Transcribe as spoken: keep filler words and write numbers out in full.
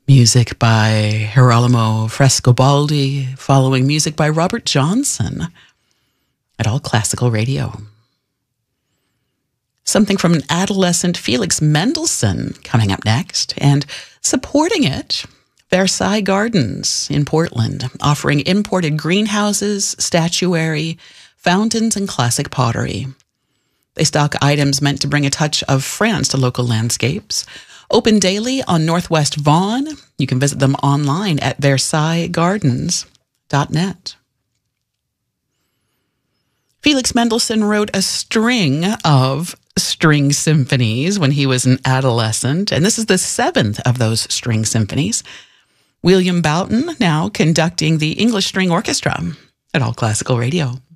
Music by Gerolamo Frescobaldi, following music by Robert Johnson at All Classical Radio. Something from an adolescent Felix Mendelssohn coming up next, and supporting it, Versailles Gardens in Portland, offering imported greenhouses, statuary, fountains, and classic pottery. They stock items meant to bring a touch of France to local landscapes. Open daily on Northwest Vaughan. You can visit them online at versailles gardens dot net. Felix Mendelssohn wrote a string of string symphonies when he was an adolescent, and this is the seventh of those string symphonies. William Boughton now conducting the English String Orchestra at All Classical Radio.